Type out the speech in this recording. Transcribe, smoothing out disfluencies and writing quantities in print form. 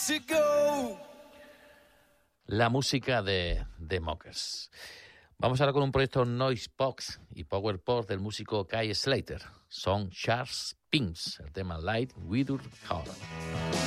to go. La música de Mockers. Vamos ahora con un proyecto Noise Box y Power Pop del músico Kai Slater. Son Charles Pimps, el tema Light Without Color.